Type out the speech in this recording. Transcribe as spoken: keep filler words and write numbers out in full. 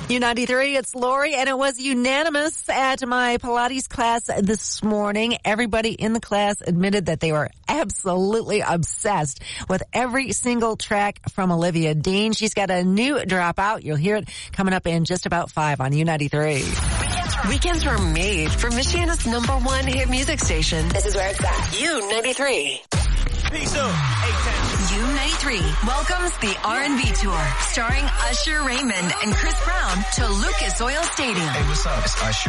U ninety-three, it's Lori, and it was unanimous at my Pilates class this morning. Everybody in the class admitted that they were absolutely obsessed with every single track from Olivia Dean. She's got a new dropout. You'll hear it coming up in just about five on U ninety-three. Weekends were made for Michiana's number one hit music station. This is where it's at. U ninety-three. Peace out. A-Town. U ninety-three welcomes the R and B Tour, starring Usher Raymond and Chris Brown to Lucas Oil Stadium. Hey, what's up? It's Usher.